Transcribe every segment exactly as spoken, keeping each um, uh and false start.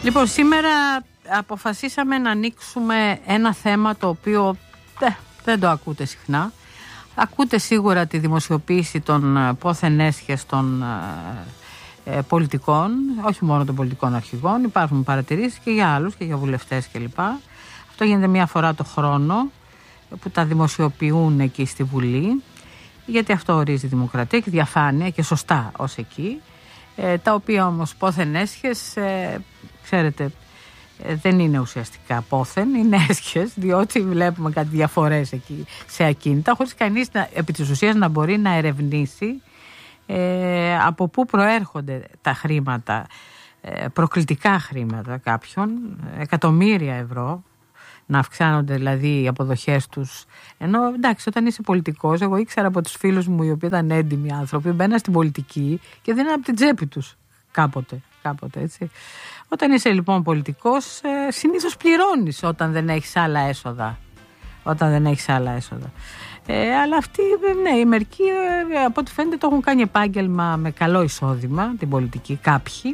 Λοιπόν, σήμερα αποφασίσαμε να ανοίξουμε ένα θέμα το οποίο ε, δεν το ακούτε συχνά. Ακούτε σίγουρα τη δημοσιοποίηση των πόθεν έσχες των ε, ε, πολιτικών, όχι μόνο των πολιτικών αρχηγών. Υπάρχουν παρατηρήσεις και για άλλους και για βουλευτές κλπ. Αυτό γίνεται μία φορά το χρόνο που τα δημοσιοποιούν εκεί στη Βουλή, γιατί αυτό ορίζει η δημοκρατία και διαφάνεια και σωστά ως εκεί. Ε, τα οποία όμως πόθεν έσχες, ε, ξέρετε, ε, δεν είναι ουσιαστικά πόθεν, είναι έσχες, διότι βλέπουμε κάτι διαφορές εκεί σε ακίνητα, χωρίς κανείς να, επί της ουσίας να μπορεί να ερευνήσει ε, από πού προέρχονται τα χρήματα, ε, προκλητικά χρήματα κάποιων, εκατομμύρια ευρώ, να αυξάνονται δηλαδή οι αποδοχές τους. Ενώ εντάξει, όταν είσαι πολιτικός, εγώ ήξερα από τους φίλους μου οι οποίοι ήταν έντιμοι άνθρωποι, μπαίναν στην πολιτική και δίναν από την τσέπη τους κάποτε, κάποτε έτσι. Όταν είσαι λοιπόν πολιτικός, ε, συνήθως πληρώνεις όταν δεν έχεις άλλα έσοδα. Όταν δεν έχεις άλλα έσοδα. Ε, αλλά αυτοί, ναι, οι μερικοί, ε, από ό,τι φαίνεται, το έχουν κάνει επάγγελμα με καλό εισόδημα, την πολιτική, κάποιοι.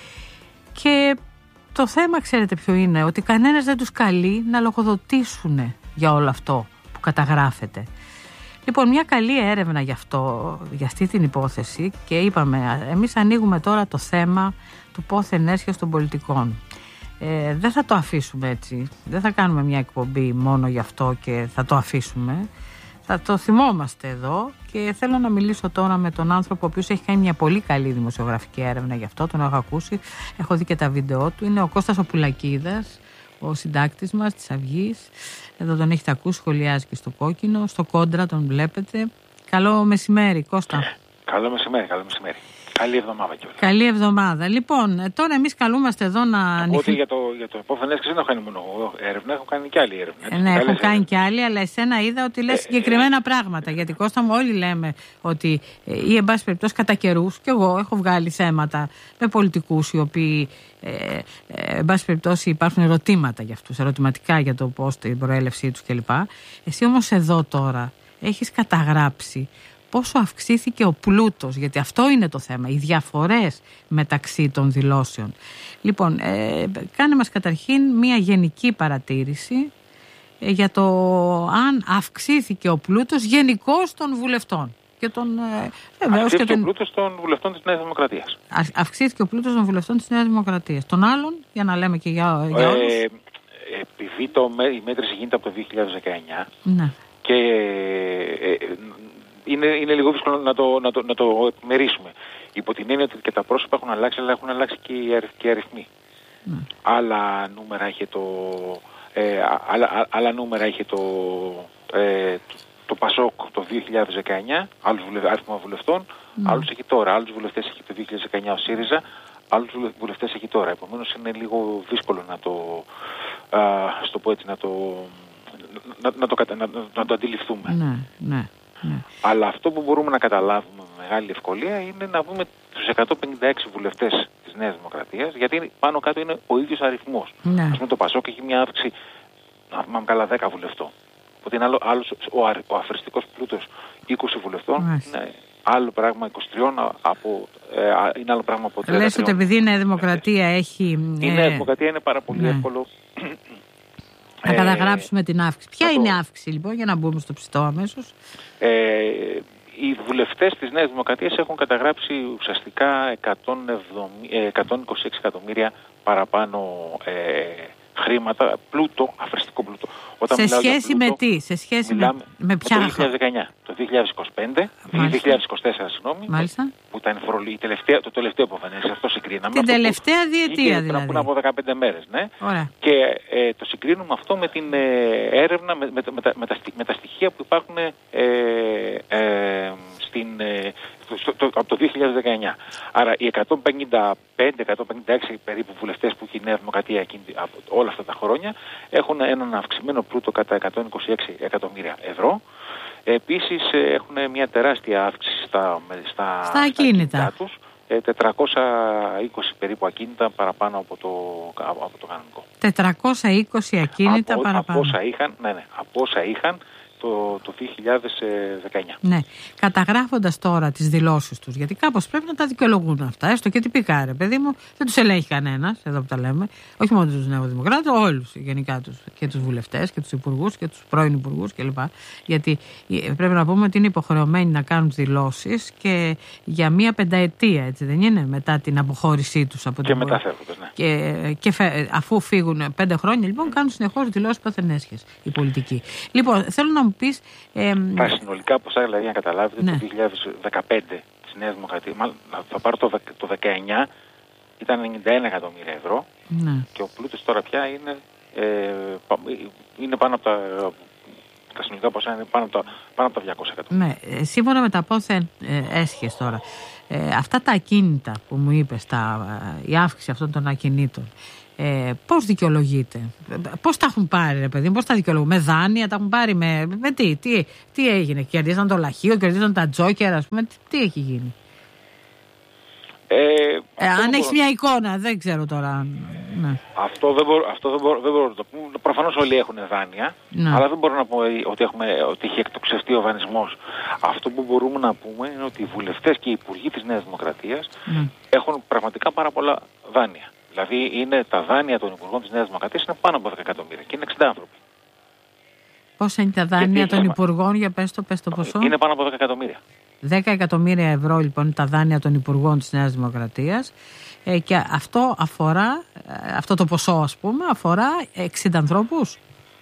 Και το θέμα, ξέρετε ποιο είναι, ότι κανένας δεν τους καλεί να λογοδοτήσουν για όλο αυτό που καταγράφεται. Λοιπόν, μια καλή έρευνα γι' αυτό, για αυτή την υπόθεση, και είπαμε, εμείς ανοίγουμε τώρα το θέμα του πόθεν έσχες των πολιτικών. Ε, δεν θα το αφήσουμε έτσι, δεν θα κάνουμε μια εκπομπή μόνο γι' αυτό και θα το αφήσουμε. Θα το θυμόμαστε εδώ και θέλω να μιλήσω τώρα με τον άνθρωπο ο οποίος έχει κάνει μια πολύ καλή δημοσιογραφική έρευνα γι' αυτό, τον έχω ακούσει, έχω δει και τα βίντεο του. Είναι ο Κώστας ο Πουλακίδας, ο συντάκτης μας της Αυγής. Εδώ τον έχετε ακούσει, σχολιάζει και στο Κόκκινο, στο Κόντρα τον βλέπετε. Καλό μεσημέρι, Κώστα. Καλό μεσημέρι, καλό μεσημέρι. Καλή εβδομάδα κιόλας. Καλή εβδομάδα. Λοιπόν, τώρα εμείς καλούμαστε εδώ να ανοιχτούμε. Ότι για το, για το πόθεν έσχες δεν έχω κάνει μόνο έρευνα, έχω κάνει και άλλη έρευνα. Ε, ναι, έχω κάνει έρευνα. Και άλλη, αλλά εσένα είδα ότι λες ε, συγκεκριμένα ε, πράγματα. Γιατί Κώστα μου, όλοι λέμε ότι ε, ή εν πάση περιπτώσει κατά καιρούς, και εγώ έχω βγάλει θέματα με πολιτικούς οι οποίοι ε, ε, εν πάση περιπτώσει υπάρχουν ερωτήματα για αυτούς, ερωτηματικά για το πώς, την προέλευσή τους κλπ. Εσύ όμως εδώ τώρα έχεις καταγράψει πόσο αυξήθηκε ο πλούτος, γιατί αυτό είναι το θέμα, οι διαφορές μεταξύ των δηλώσεων. Λοιπόν, ε, κάνε μας καταρχήν μια γενική παρατήρηση ε, για το αν αυξήθηκε ο πλούτος γενικώς των βουλευτών. Και τον, ε, αυξήθηκε και τον... ο πλούτος των βουλευτών της Νέας Δημοκρατίας. Α, αυξήθηκε ο πλούτος των βουλευτών της Νέας Δημοκρατίας. Των άλλων, για να λέμε και για, για όλους. Ε, επειδή το, η μέτρηση γίνεται από το δύο χιλιάδες δεκαεννιά, ναι. Και ε, ε, Είναι, είναι λίγο δύσκολο να το, να, το, να το επιμερίσουμε. Υπό την έννοια ότι και τα πρόσωπα έχουν αλλάξει, αλλά έχουν αλλάξει και οι, αριθ, και οι αριθμοί. Mm. Άλλα νούμερα είχε το, ε, άλλα, άλλα νούμερα είχε το, ε, το, το Πασόκ το δύο χιλιάδες δεκαεννιά, άλλους βουλε, αριθμό βουλευτών, mm. άλλους έχει τώρα. Άλλους βουλευτές έχει το δύο χιλιάδες δεκαεννιά ο ΣΥΡΙΖΑ, άλλους βουλευτές έχει τώρα. Επομένως είναι λίγο δύσκολο να το, α, στο πω έτσι, να το, να, να, το, να, να το αντιληφθούμε. Ναι, ναι. Ναι. Αλλά αυτό που μπορούμε να καταλάβουμε με μεγάλη ευκολία είναι να δούμε τους εκατόν πενήντα έξι βουλευτές της Νέας Δημοκρατίας, γιατί πάνω κάτω είναι ο ίδιος αριθμός. Ναι. Ας πούμε το Πασόκ έχει μια αύξηση, να θυμάμαι καλά, δέκα βουλευτών. Οπότε είναι άλλο, άλλος, ο, ο αφριστικός πλούτος είκοσι βουλευτών, είναι άλλο πράγμα είκοσι τρία, από, ε, είναι άλλο πράγμα από τριάντα τρία. Λες ότι επειδή η Νέα Δημοκρατία έχει... Η Νέα Δημοκρατία είναι πάρα πολύ ναι. εύκολο... Να καταγράψουμε ε, την αύξηση. Ποια είναι η αύξηση λοιπόν, για να μπούμε στο ψητό αμέσως? Ε, οι βουλευτές της Νέας Δημοκρατίας έχουν καταγράψει ουσιαστικά εκατόν είκοσι έξι εκατομμύρια παραπάνω ε, χρήματα, πλούτο, αφριστικό πλούτο. Όταν σε σχέση πλούτο, με τι, σε σχέση με, με ποια το δύο χιλιάδες δεκαεννιά, το δύο χιλιάδες είκοσι πέντε, το δύο χιλιάδες είκοσι τέσσερα, συγγνώμη, Μάλιστα. που ήταν η τελευταία, το τελευταίο πόθεν έσχες, αυτό συγκρίναμε. Την τελευταία διετία δηλαδή. Πριν από δεκαπέντε μέρες, ναι. Ωραία. Και ε, το συγκρίνουμε αυτό με την ε, έρευνα, με, με, με, τα, με, τα, με τα στοιχεία που υπάρχουν ε, ε, στην... Ε, Στο, το, από το δύο χιλιάδες δεκαεννιά. Άρα οι εκατόν πενήντα πέντε εκατόν πενήντα έξι περίπου βουλευτές που έχει η Νέα Δημοκρατία από όλα αυτά τα χρόνια έχουν έναν αυξημένο πλούτο κατά εκατόν είκοσι έξι εκατομμύρια ευρώ. Επίσης έχουν μια τεράστια αύξηση στα, στα, στα ακίνητα, στα τους, τετρακόσια είκοσι περίπου ακίνητα παραπάνω από το, από το κανονικό. τετρακόσια είκοσι ακίνητα από, παραπάνω. Από όσα είχαν, ναι, ναι, από όσα είχαν το, το δύο χιλιάδες δεκαεννιά. Ναι. Καταγράφοντας τώρα τις δηλώσεις τους, γιατί κάπως πρέπει να τα δικαιολογούν αυτά, έστω και τυπικά, ρε παιδί μου, δεν τους ελέγχει κανένας, εδώ που τα λέμε, όχι μόνο τους νεοδημοκράτες, όλους γενικά τους, και τους βουλευτές και τους υπουργούς και τους πρώην υπουργούς κλπ. Γιατί πρέπει να πούμε ότι είναι υποχρεωμένοι να κάνουν δηλώσεις και για μία πενταετία, έτσι δεν είναι, μετά την αποχώρησή τους από την. Και μεταφέρονται, ναι. Και, και φε, αφού φύγουν πέντε χρόνια, λοιπόν, κάνουν συνεχώς δηλώσεις παθενέσχες οι πολιτικοί. Λοιπόν, θέλω να μου πεις. Ε, τα συνολικά ποσά, δηλαδή, να καταλάβετε, ναι. Το δύο χιλιάδες δεκαπέντε της Νέας Δημοκρατίας, μάλλον θα πάρω το, το δεκαεννιά, ήταν ενενήντα ένα εκατομμύρια ευρώ, ναι. Και ο πλούτος τώρα πια είναι, ε, είναι πάνω από τα. Τα συνολικά ποσά είναι πάνω από τα, πάνω από τα διακόσια εκατομμύρια. Ναι, σύμφωνα με τα πόθεν ε, έσχες τώρα, ε, αυτά τα ακίνητα που μου είπες, τα, η αύξηση αυτών των ακινήτων, ε, πώς δικαιολογείται, πώς τα έχουν πάρει, ρε παιδί, πώς τα δικαιολογούν, με δάνεια, τα έχουν πάρει με, με τι, τι, τι έγινε, κερδίσαν το λαχείο, κερδίσαν τα τζόκερ, ας πούμε, τι, τι έχει γίνει. Ε, ε, αν έχεις μια εικόνα, δεν ξέρω τώρα. Ναι. Αυτό δεν μπορώ, αυτό δεν μπορώ, δεν μπορώ να το πούμε. Προφανώς όλοι έχουν δάνεια, ναι. Αλλά δεν μπορώ να πω ότι, έχουμε, ότι έχει εκτοξευτεί ο δανεισμός. Αυτό που μπορούμε να πούμε είναι ότι οι βουλευτές και οι υπουργοί της Νέας Δημοκρατίας, ναι. Έχουν πραγματικά πάρα πολλά δάνεια. Δηλαδή είναι τα δάνεια των υπουργών της Νέας Δημοκρατίας είναι πάνω από δέκα εκατομμύρια και είναι εξήντα άνθρωποι. Πόσα είναι τα δάνεια των υπουργών, για πες το, πες το ποσό. Είναι πάνω από δέκα εκατομμύρια. δέκα εκατομμύρια ευρώ λοιπόν τα δάνεια των υπουργών της Νέας Δημοκρατίας, ε, και αυτό αφορά, αυτό το ποσό ας πούμε, αφορά εξήντα ανθρώπους.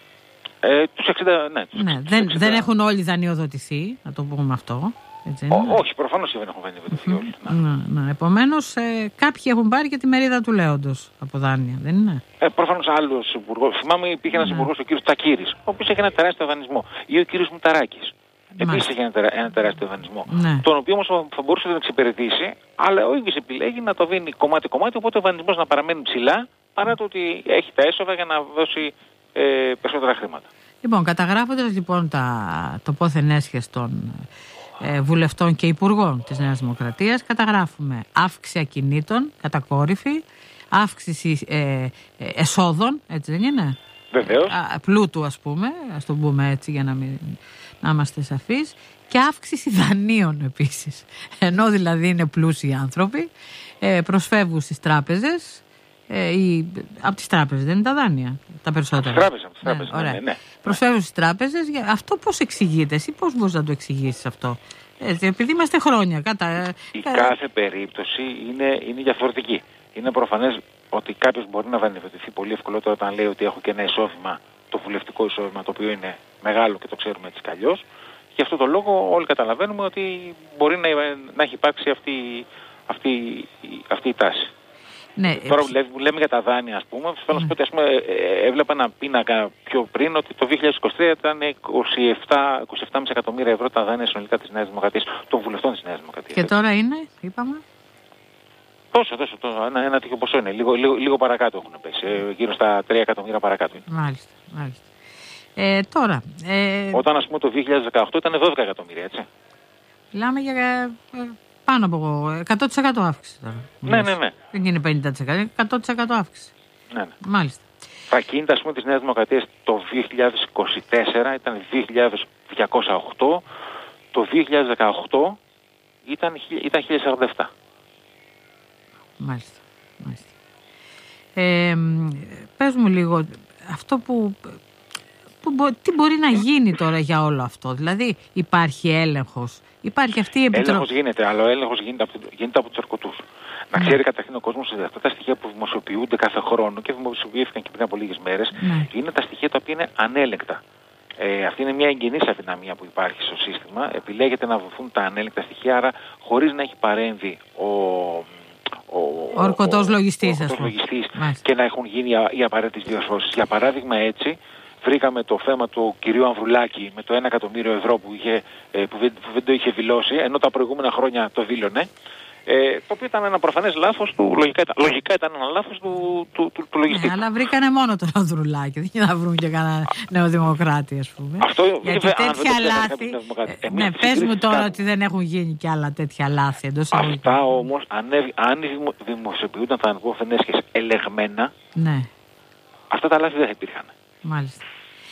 Ε, τους εξήντα, ναι. Τους ναι εξήντα. Δεν, δεν έχουν όλοι δανειοδοτηθεί, να το πούμε αυτό. Έτσι, Ό, όχι, προφανώς και δεν έχουν δανειοδοτηθεί όλοι. Ναι. Ναι, ναι. Επομένως, ε, κάποιοι έχουν πάρει και τη μερίδα του λέοντος από δάνεια, δεν είναι. Ε, προφανώς άλλος υπουργός. Θυμάμαι υπήρχε ένας ναι. υπουργός, ο κύριος Τσακύρης, ο οποίος έχει ένα τεράστιο δανεισμό. Ή ο κύριος Μουταράκης. Επίσης έχει ένα, τερα, ένα τεράστιο δανεισμό. Ναι. Τον οποίο όμως θα μπορούσε να τον εξυπηρετήσει, αλλά ο ίδιος επιλέγει να το δίνει κομμάτι-κομμάτι, οπότε ο δανεισμός να παραμένει ψηλά, παρά το ότι έχει τα έσοδα για να δώσει ε, περισσότερα χρήματα. Λοιπόν, καταγράφοντας λοιπόν τα, το πόθεν έσχες των ε, βουλευτών και υπουργών της Νέας Δημοκρατίας, καταγράφουμε αύξηση ακινήτων, κατακόρυφη, αύξηση ε, ε, εσόδων, έτσι δεν είναι. Βεβαίως. Α, πλούτου ας πούμε, ας το πούμε έτσι για να μην... να είμαστε σαφείς, και αύξηση δανείων επίσης. Ενώ δηλαδή είναι πλούσιοι άνθρωποι, ε, προσφεύγουν στις τράπεζες, ε, ή, από τις τράπεζες δεν είναι τα δάνεια, τα περισσότερα. Από τις τράπεζες, από τις τράπεζες, ναι, ναι, ναι, ναι. Προσφεύγουν στις τράπεζες, αυτό πώς εξηγείται, εσύ πώς μπορείς να το εξηγήσεις αυτό. Έτσι, επειδή είμαστε χρόνια. Κατά, Η κα... κάθε περίπτωση είναι, είναι διαφορετική. Είναι προφανές ότι κάποιος μπορεί να δανειοδοτηθεί πολύ ευκολότερα όταν λέει ότι έχω και ένα εισόδημα, το βουλευτικό εισόδημα, το οποίο είναι μεγάλο και το ξέρουμε έτσι κι αλλιώς. Γι' αυτό το λόγο όλοι καταλαβαίνουμε ότι μπορεί να, να έχει υπάρξει αυτή, αυτή, αυτή η τάση. Ναι, τώρα που λέμε, λέμε για τα δάνεια, ας πούμε, θέλω να σου πω ότι ας πούμε, έβλεπα ένα πίνακα πιο πριν ότι το δύο χιλιάδες είκοσι τρία ήταν είκοσι επτά κόμμα πέντε εκατομμύρια ευρώ τα δάνεια συνολικά της Νέας Δημοκρατίας, των βουλευτών της Νέας Δημοκρατίας. Και τώρα είναι, είπαμε. Τόσο, τόσο, τόσο, ένα, ένα τέτοιο ποσό είναι. Λίγο, λίγο, λίγο παρακάτω έχουν πέσει. Γύρω στα τρία εκατομμύρια παρακάτω είναι. Μάλιστα, μάλιστα. Ε, τώρα. Ε... Όταν, ας πούμε, το δύο χιλιάδες δεκαοκτώ ήταν δώδεκα εκατομμύρια, έτσι. Μιλάμε για ε, πάνω από εκατό τοις εκατό αύξηση τώρα. Ναι, ναι, ναι. Δεν είναι πενήντα τοις εκατό, εκατό τοις εκατό αύξηση. Ναι, ναι. Μάλιστα. Τα κίνητα, ας πούμε, της Νέας Δημοκρατίας το δύο χιλιάδες είκοσι τέσσερα ήταν δύο χιλιάδες διακόσια οκτώ, το δύο χιλιάδες δεκαοκτώ ήταν, ήταν χίλια σαράντα επτά. Μάλιστα, μάλιστα. Ε, πες μου λίγο, αυτό που, που, τι μπορεί να γίνει τώρα για όλο αυτό, δηλαδή υπάρχει έλεγχος, υπάρχει αυτή η επιτροπή. Έλεγχος γίνεται, αλλά ο έλεγχος γίνεται από, γίνεται από τους αρκωτούς. Να ξέρει καταρχήν ο κόσμος ότι αυτά τα στοιχεία που δημοσιοποιούνται κάθε χρόνο και δημοσιοποιήθηκαν και πριν από λίγες μέρες, ναι. Είναι τα στοιχεία τα οποία είναι ανέλεγκτα. Ε, αυτή είναι μια εγγενής αδυναμία που υπάρχει στο σύστημα. Επιλέγεται να δοθούν τα ανέλεγκτα στοιχεία, άρα χωρίς να έχει παρέμβει ο, ο, ο ορκωτός λογιστής, ο, ο, και να έχουν γίνει οι απαραίτητες διορθώσεις. Για παράδειγμα, έτσι βρήκαμε το θέμα του κυρίου Ανδρουλάκη με το ένα εκατομμύριο ευρώ που, είχε, που, δεν, που δεν το είχε δηλώσει, ενώ τα προηγούμενα χρόνια το δήλωνε. Ε, το οποίο ήταν ένα προφανές λάθος του, λογικά, λογικά ήταν ένα λάθος του, του, του, του λογιστή. Ναι, αλλά βρήκανε μόνο τον Ανδρουλάκη, δεν είναι να βρουν και κανένα νεοδημοκράτη, ας πούμε. Αυτό, γιατί βέβαια, τέτοια λάθη, ε, ναι, πες μου τώρα κάτι. Ότι δεν έχουν γίνει και άλλα τέτοια λάθη εντός εισαγωγικών. Αυτά όμως, αν, αν δημοσιοποιούνταν τα ανεπόφεν έσχες ελεγμένα, ναι. Αυτά τα λάθη δεν θα υπήρχαν. Μάλιστα.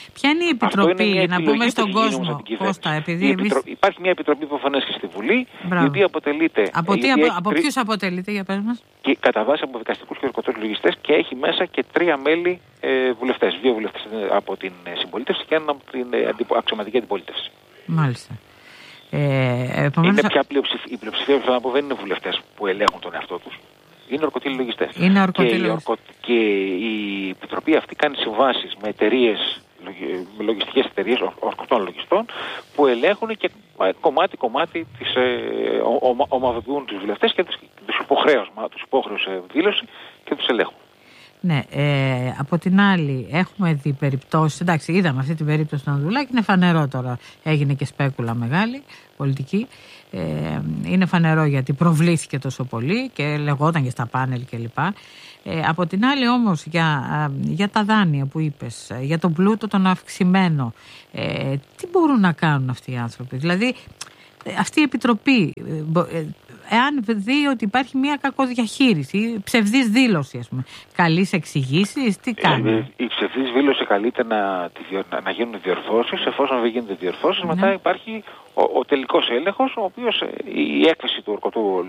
Ποια είναι η επιτροπή, είναι να πούμε στον κόσμο, Κώστα, επειδή εμείς... επιτρο... Υπάρχει μια επιτροπή που φανέσκει στη Βουλή, Μπράβο. η οποία αποτελείται... Από, τι, από, από τρι... ποιους αποτελείται, για πες μας? Και κατά βάση από δικαστικούς και ορκωτούς λογιστές, και έχει μέσα και τρία μέλη ε, βουλευτές. Δύο βουλευτές από την συμπολίτευση και ένα από την ε, αντιπο... αξιωματική αντιπολίτευση. Μάλιστα. Ε, επομένως... Είναι πια πλειοψηφ... η πλειοψηφία που θα πω δεν είναι βουλευτές που ελέγχουν τον εαυτό τους. Είναι ορκωτοί λογιστές. Είναι ορκωτοί και, ορκω... και η επιτροπή αυτή κάνει συμβάσεις με εταιρείες, με λογιστικές εταιρείες ορκωτών λογιστών, που ελέγχουν και κομμάτι-κομμάτι τις ε, ομαδοποιούν τους βουλευτές και τους, τους υποχρέωσμα, τους υποχρέους δήλωση και τους ελέγχουν. Ναι, ε, από την άλλη έχουμε δει περιπτώσεις, εντάξει είδαμε αυτή την περίπτωση του Ανδρουλάκη, είναι φανερό τώρα, έγινε και σπέκουλα μεγάλη πολιτική, ε, είναι φανερό γιατί προβλήθηκε τόσο πολύ και λεγόταν και στα πάνελ κλπ. Ε, από την άλλη όμως για, για τα δάνεια που είπες, για τον πλούτο τον αυξημένο, ε, τι μπορούν να κάνουν αυτοί οι άνθρωποι? Δηλαδή αυτή η επιτροπή, εάν δει ότι υπάρχει μια κακοδιαχείριση, ψευδής δήλωση, ας πούμε, καλείς εξηγήσεις, τι κάνει? Ε, η ψευδής δήλωση καλείται να, να, να γίνουν διορθώσεις. Εφόσον δεν γίνονται διορθώσεις, ναι. μετά υπάρχει ο, ο τελικός έλεγχος, ο οποίος η έκθεση του ορκωτού